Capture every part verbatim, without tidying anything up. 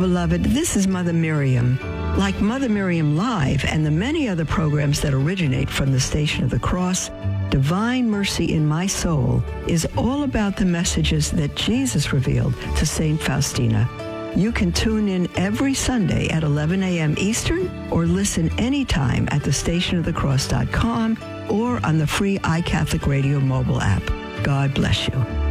beloved. This is Mother Miriam. Like Mother Miriam Live and the many other programs that originate from the Station of the Cross, Divine Mercy in My Soul is all about the messages that Jesus revealed to Saint Faustina. You can tune in every Sunday at eleven a.m. Eastern or listen anytime at the station of the cross dot com or on the free iCatholic Radio mobile app. God bless you.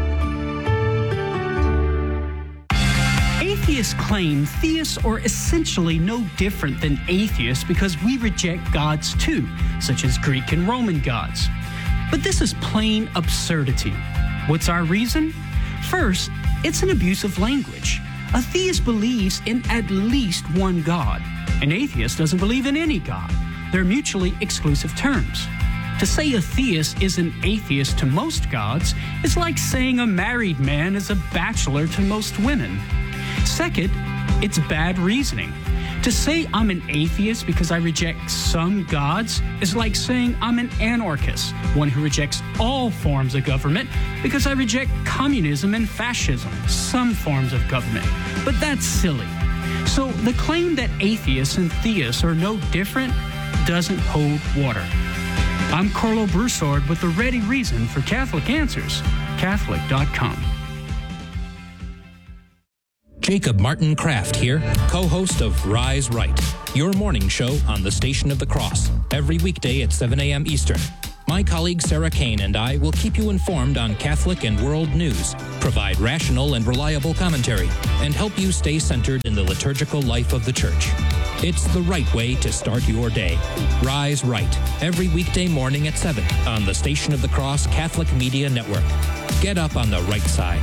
Atheists claim theists are essentially no different than atheists because we reject gods too, such as Greek and Roman gods. But this is plain absurdity. What's our reason? First, it's an abuse of language. A theist believes in at least one God. An atheist doesn't believe in any God. They're mutually exclusive terms. To say a theist is an atheist to most gods is like saying a married man is a bachelor to most women. Second, it's bad reasoning. To say I'm an atheist because I reject some gods is like saying I'm an anarchist, one who rejects all forms of government because I reject communism and fascism, some forms of government. But that's silly. So the claim that atheists and theists are no different doesn't hold water. I'm Carlo Broussard with the ready reason for Catholic Answers, Catholic dot com. Jacob Martin Kraft here, co-host of Rise Right, your morning show on the Station of the Cross, every weekday at seven a.m. Eastern. My colleague Sarah Kane and I will keep you informed on Catholic and world news, provide rational and reliable commentary, and help you stay centered in the liturgical life of the Church. It's the right way to start your day. Rise Right, every weekday morning at seven on the Station of the Cross Catholic Media Network. Get up on the right side.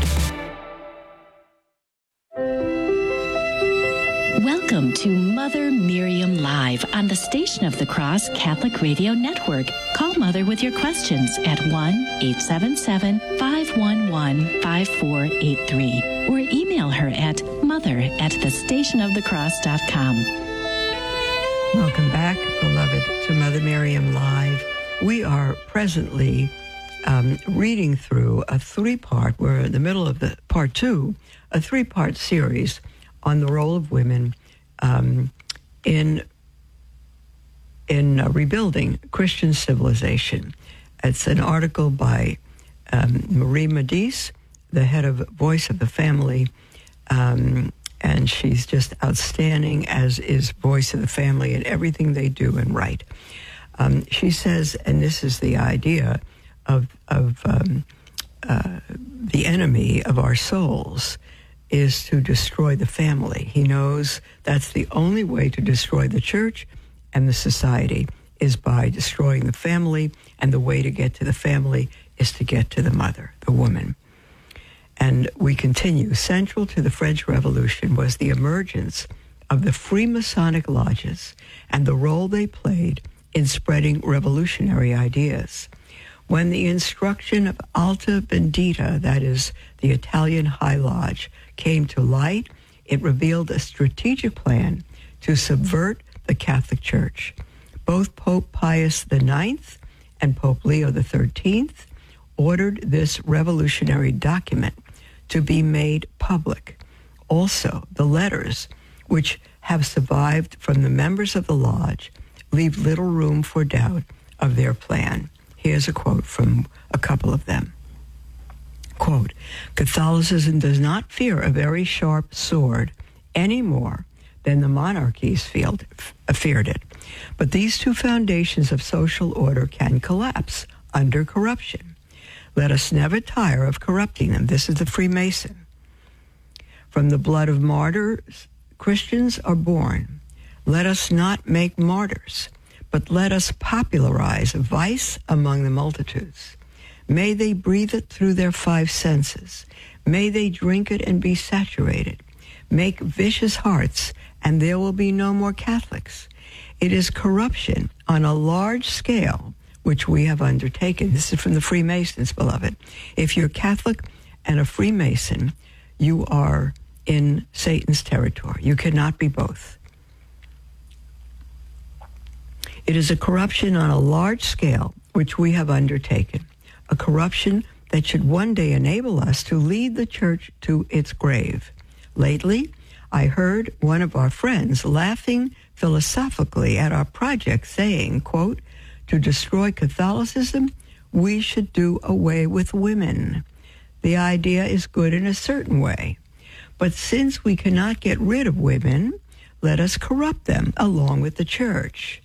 Welcome to Mother Miriam Live on the Station of the Cross Catholic Radio Network. Call Mother with your questions at one eight seven seven, five one one, five four eight three or email her at mother at the station of the cross dot com. Welcome back, beloved, to Mother Miriam Live. We are presently um, reading through a three-part, we're in the middle of the part two, a three-part series on the role of women um, in in uh, rebuilding Christian civilization. It's an article by um, Marie Medice, the head of Voice of the Family, um, and she's just outstanding, as is Voice of the Family in everything they do and write. Um, she says, and this is the idea of, of um, uh, the enemy of our souls, is to destroy the family. He knows that's the only way to destroy the church and the society is by destroying the family, and the way to get to the family is to get to the mother, the woman. And we continue. Central to the French Revolution was the emergence of the Freemasonic lodges and the role they played in spreading revolutionary ideas. When the instruction of Alta Vendita, that is the Italian High Lodge, came to light, it revealed a strategic plan to subvert the Catholic Church. Both Pope Pius the Ninth and Pope Leo the Thirteenth ordered this revolutionary document to be made public. Also, the letters, which have survived from the members of the lodge, leave little room for doubt of their plan. Here's a quote from a couple of them. Quote, Catholicism does not fear a very sharp sword any more than the monarchies feared, feared it. But these two foundations of social order can collapse under corruption. Let us never tire of corrupting them. This is the Freemason. From the blood of martyrs, Christians are born. Let us not make martyrs, but let us popularize vice among the multitudes. May they breathe it through their five senses. May they drink it and be saturated. Make vicious hearts, and there will be no more Catholics. It is corruption on a large scale which we have undertaken. This is from the Freemasons, beloved. If you're Catholic and a Freemason, you are in Satan's territory. You cannot be both. It is a corruption on a large scale which we have undertaken, a corruption that should one day enable us to lead the church to its grave. Lately, I heard one of our friends laughing philosophically at our project saying, quote, to destroy Catholicism, we should do away with women. The idea is good in a certain way. But since we cannot get rid of women, let us corrupt them along with the church.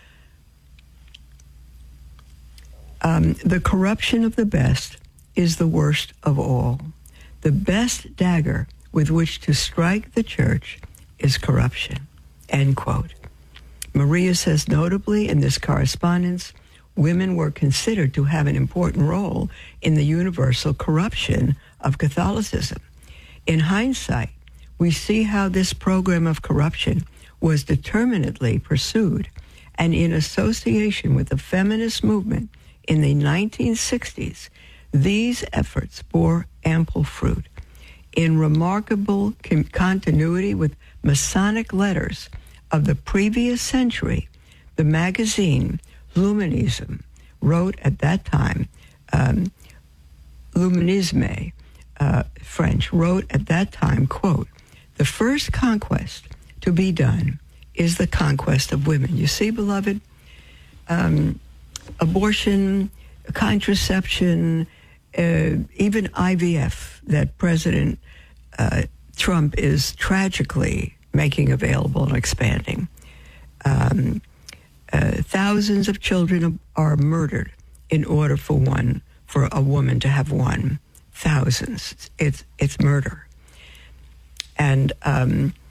Um, the corruption of the best is the worst of all. The best dagger with which to strike the church is corruption, end quote. Maria says, notably in this correspondence, women were considered to have an important role in the universal corruption of Catholicism. In hindsight, we see how this program of corruption was determinedly pursued, and in association with the feminist movement in the nineteen sixties, these efforts bore ample fruit. In remarkable con- continuity with Masonic letters of the previous century, the magazine Luminism wrote at that time, um, Luminisme, uh, French, wrote at that time, quote, the first conquest to be done is the conquest of women. You see, beloved, um, abortion, contraception, uh, even I V F that President uh, Trump is tragically making available and expanding. Um, uh, thousands of children are murdered in order for one, for a woman to have one. Thousands. It's it's murder. And um,